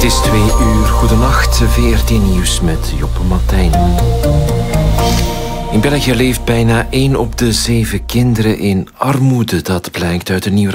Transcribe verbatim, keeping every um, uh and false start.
is twee uur. Goedenacht, V R T Nieuws met Joppe Martijn. In België leeft bijna één op de zeven kinderen in armoede. Dat blijkt uit een nieuw